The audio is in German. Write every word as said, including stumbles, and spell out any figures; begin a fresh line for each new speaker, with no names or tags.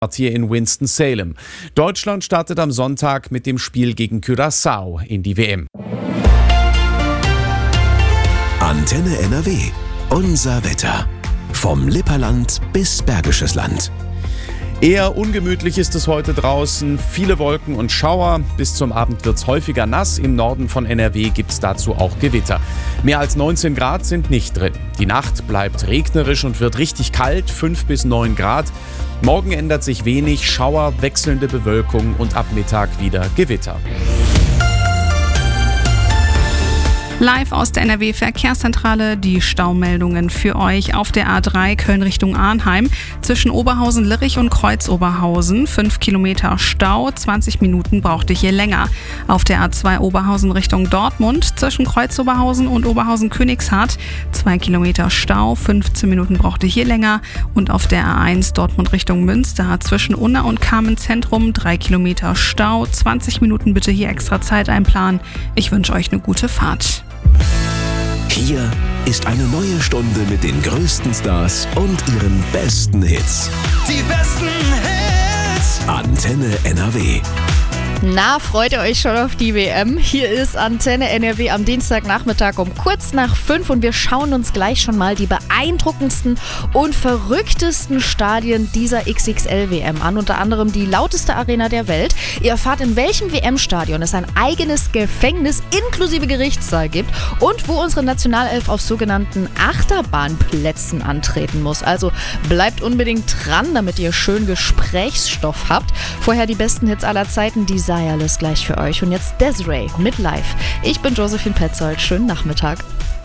Hier in Winston-Salem. Deutschland startet am Sonntag mit dem Spiel gegen Curaçao in die W M.
Antenne N R W. Unser Wetter. Vom Lipperland bis Bergisches Land.
Eher ungemütlich ist es heute draußen. Viele Wolken und Schauer. Bis zum Abend wird es häufiger nass. Im Norden von N R W gibt es dazu auch Gewitter. Mehr als neunzehn Grad sind nicht drin. Die Nacht bleibt regnerisch und wird richtig kalt, fünf bis neun Grad. Morgen ändert sich wenig, Schauer, wechselnde Bewölkung und ab Mittag wieder Gewitter.
Live aus der N R W-Verkehrszentrale die Staumeldungen für euch auf der A drei Köln Richtung Arnheim. Zwischen Oberhausen-Lirich und Kreuz-Oberhausen fünf Kilometer Stau, zwanzig Minuten braucht ihr hier länger. Auf der A zwei Oberhausen Richtung Dortmund zwischen Kreuz-Oberhausen und Oberhausen-Königshardt zwei Kilometer Stau, fünfzehn Minuten braucht ihr hier länger. Und auf der A eins Dortmund Richtung Münster zwischen Unna und Carmen-Zentrum drei Kilometer Stau, zwanzig Minuten bitte hier extra Zeit einplanen. Ich wünsche euch eine gute Fahrt.
Hier ist eine neue Stunde mit den größten Stars und ihren besten Hits.
Die besten Hits.
Antenne N R W.
Na, freut ihr euch schon auf die W M? Hier ist Antenne N R W am Dienstagnachmittag um kurz nach fünf und wir schauen uns gleich schon mal die beeindruckendsten und verrücktesten Stadien dieser X X L-W M an. Unter anderem die lauteste Arena der Welt. Ihr erfahrt, in welchem W M-Stadion es ein eigenes Gefängnis inklusive Gerichtssaal gibt und wo unsere Nationalelf auf sogenannten Achterbahnplätzen antreten muss. Also bleibt unbedingt dran, damit ihr schön Gesprächsstoff habt. Vorher die besten Hits aller Zeiten, die sei alles gleich für euch. Und jetzt Desiree mit Live. Ich bin Josephine Petzold. Schönen Nachmittag.